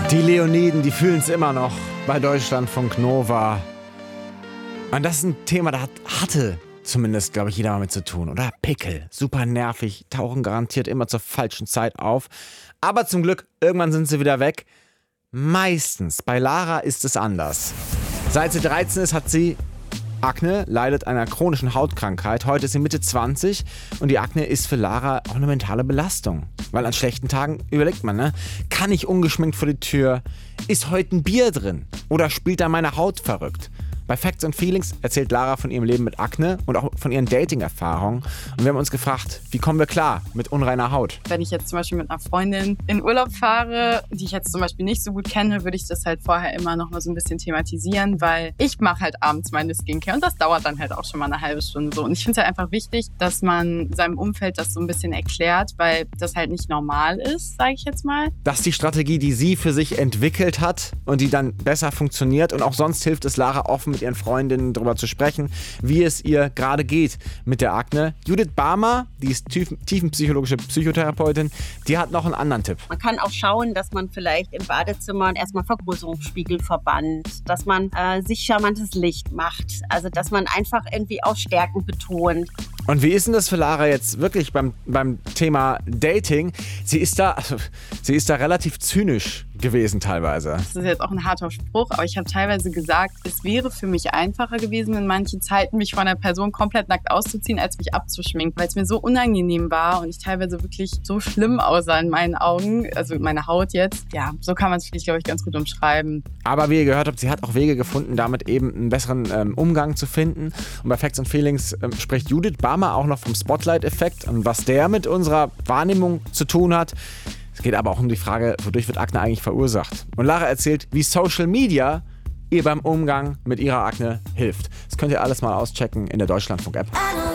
Die Leoniden, die fühlen es immer noch bei Deutschlandfunk Nova. Und das ist ein Thema, da hatte zumindest, glaube ich, jeder mal mit zu tun, oder? Pickel, super nervig, tauchen garantiert immer zur falschen Zeit auf. Aber zum Glück, irgendwann sind sie wieder weg. Meistens, bei Lara ist es anders. Seit sie 13 ist, hat sie Akne, leidet an einer chronischen Hautkrankheit. Heute ist sie Mitte 20 und die Akne ist für Lara auch eine mentale Belastung. Weil an schlechten Tagen überlegt man, ne? Kann ich ungeschminkt vor die Tür? Ist heute ein Bier drin? Oder spielt da meine Haut verrückt? Bei Facts and Feelings erzählt Lara von ihrem Leben mit Akne und auch von ihren Dating-Erfahrungen. Und wir haben uns gefragt, wie kommen wir klar mit unreiner Haut? Wenn ich jetzt zum Beispiel mit einer Freundin in Urlaub fahre, die ich jetzt zum Beispiel nicht so gut kenne, würde ich das halt vorher immer noch mal so ein bisschen thematisieren, weil ich mache halt abends meine Skincare und das dauert dann halt auch schon mal eine halbe Stunde so. Und ich finde es halt einfach wichtig, dass man seinem Umfeld das so ein bisschen erklärt, weil das halt nicht normal ist, sage ich jetzt mal. Das ist die Strategie, die sie für sich entwickelt hat und die dann besser funktioniert. Und auch sonst hilft es Lara offen mit ihren Freundinnen darüber zu sprechen, wie es ihr gerade geht mit der Akne. Judith Barmer, die ist tiefenpsychologische Psychotherapeutin, die hat noch einen anderen Tipp. Man kann auch schauen, dass man vielleicht im Badezimmer erstmal Vergrößerungsspiegel verbannt, dass man sich charmantes Licht macht, also dass man einfach irgendwie auch Stärken betont. Und wie ist denn das für Lara jetzt wirklich beim Thema Dating? Sie ist da relativ zynisch gewesen teilweise. Das ist jetzt auch ein harter Spruch, aber ich habe teilweise gesagt, es wäre für mich einfacher gewesen, in manchen Zeiten mich von einer Person komplett nackt auszuziehen, als mich abzuschminken, weil es mir so unangenehm war und ich teilweise wirklich so schlimm aussah in meinen Augen, also meine Haut jetzt. Ja, so kann man es vielleicht, glaube ich, ganz gut umschreiben. Aber wie ihr gehört habt, sie hat auch Wege gefunden, damit eben einen besseren Umgang zu finden. Und bei Facts and Feelings spricht Judith Barmer auch noch vom Spotlight-Effekt und was der mit unserer Wahrnehmung zu tun hat. Es geht aber auch um die Frage, wodurch wird Akne eigentlich verursacht? Und Lara erzählt, wie Social Media ihr beim Umgang mit ihrer Akne hilft. Das könnt ihr alles mal auschecken in der Deutschlandfunk-App.